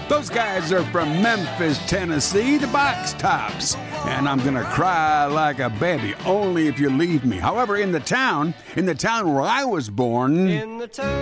Those guys are from Memphis, Tennessee, the Box Tops. And I'm gonna cry like a baby, only if you leave me. However, in the town where I was born...